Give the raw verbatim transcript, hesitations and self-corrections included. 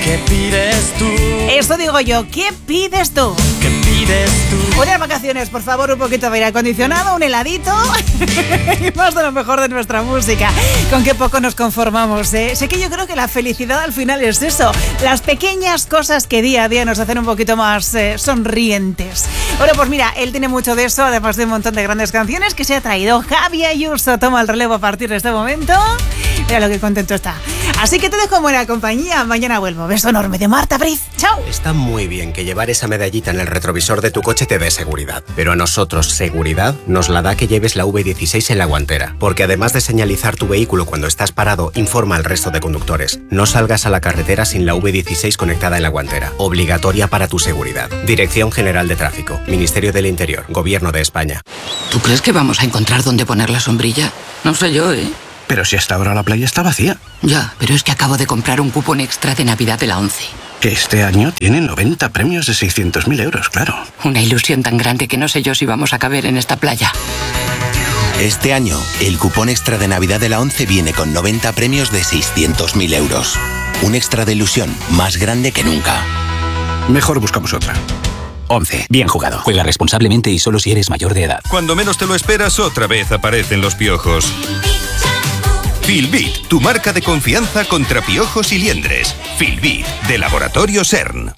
¿Qué pides tú? Eso digo yo, ¿qué pides tú? ¿Qué pides tú? Unas vacaciones, por favor, un poquito de aire acondicionado, un heladito y más de lo mejor de nuestra música. Con qué poco nos conformamos, ¿eh? Sé que yo creo que la felicidad al final es eso, las pequeñas cosas que día a día nos hacen un poquito más eh, sonrientes. Bueno, pues mira, él tiene mucho de eso, además de un montón de grandes canciones que se ha traído. Javi Ayuso toma el relevo a partir de este momento. Mira lo que contento está. Así que te dejo en buena compañía. Mañana vuelvo. Beso enorme de Marta Briz. ¡Chao! Está muy bien que llevar esa medallita en el retrovisor de tu coche te dé seguridad. Pero a nosotros seguridad nos la da que lleves la V dieciséis en la guantera. Porque además de señalizar tu vehículo cuando estás parado, informa al resto de conductores. No salgas a la carretera sin la V dieciséis conectada en la guantera. Obligatoria para tu seguridad. Dirección General de Tráfico. Ministerio del Interior. Gobierno de España. ¿Tú crees que vamos a encontrar dónde poner la sombrilla? No sé yo, ¿eh? Pero si hasta ahora la playa está vacía. Ya, pero es que acabo de comprar un cupón extra de Navidad de la ONCE. Que este año tiene noventa premios de seiscientos mil euros, claro. Una ilusión tan grande que no sé yo si vamos a caber en esta playa. Este año, el cupón extra de Navidad de la ONCE viene con noventa premios de seiscientos mil euros. Un extra de ilusión más grande que nunca. Mejor buscamos otra. ONCE. Bien jugado. Juega responsablemente y solo si eres mayor de edad. Cuando menos te lo esperas, otra vez aparecen los piojos. Filbit, tu marca de confianza contra piojos y liendres. Filbit, de Laboratorio CERN.